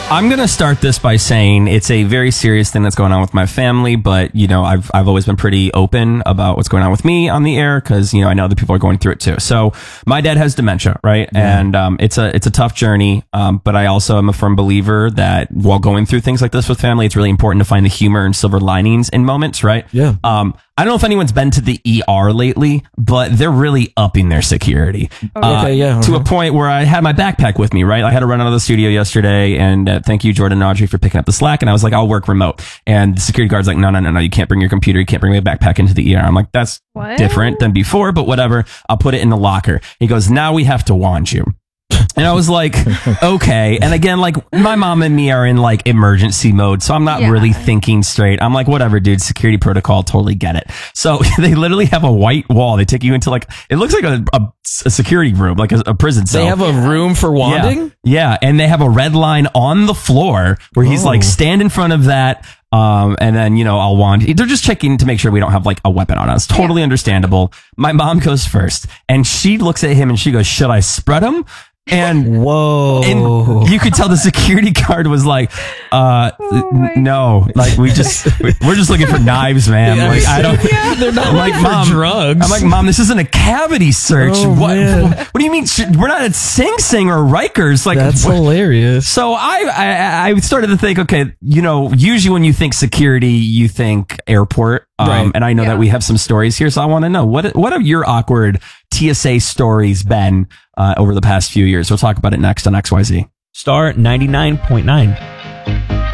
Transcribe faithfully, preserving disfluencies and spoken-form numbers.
I'm going to start this by saying it's a very serious thing that's going on with my family, but, you know, I've I've always been pretty open about what's going on with me on the air because, you know, I know other people are going through it too. So my dad has dementia, right? Yeah. And um, it's a it's a tough journey, um, but I also am a firm believer that while going through things like this with family, it's really important to find the humor and silver linings in moments, right? Yeah. Um, I don't know if anyone's been to the E R lately, but they're really upping their security. Okay, uh, yeah. To a point where I had my backpack with me, right? I had to run out of the studio yesterday, and uh, thank you, Jordan and Audrey, for picking up the slack. And I was like, I'll work remote. And the security guard's like, no, no, no, no, you can't bring your computer. You can't bring my backpack into the E R. I'm like, that's what? different than before, but whatever. I'll put it in the locker. He goes, now we have to wand you. And I was like, okay. And again, like my mom and me are in like emergency mode. So I'm not yeah. really thinking straight. I'm like, whatever, dude, security protocol, totally get it. So they literally have a white wall. They take you into like, it looks like a, a, a security room, like a, a prison cell. They have a room for wanding? Yeah. yeah. And they have a red line on the floor where he's oh. like, stand in front of that. Um, and then, you know, I'll wand. They're just checking to make sure we don't have like a weapon on us. Totally yeah. understandable. My mom goes first and she looks at him and she goes, should I spread him? And whoa, and you could tell the security guard was like, uh, oh no, like we just, we're just looking for knives, man. Yeah, like, I don't, yeah, they're not I'm like, for mom, drugs. I'm like, mom, this isn't a cavity search. Oh, what, man. what, what do you mean? We're not at Sing Sing or Rikers. Like, that's what? hilarious. So I, I, I started to think, okay, you know, usually when you think security, you think airport. Um, right. And I know yeah. that we have some stories here. So I want to know what, what have your awkward T S A stories been uh, over the past few years? We'll talk about it next on X Y Z. Star ninety-nine point nine.